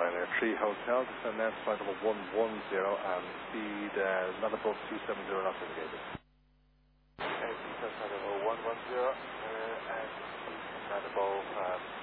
Ryanair 3 Hotel, descend now to flight level 110 and speed not above 270 knots indicated. Descend level 110 and speed not above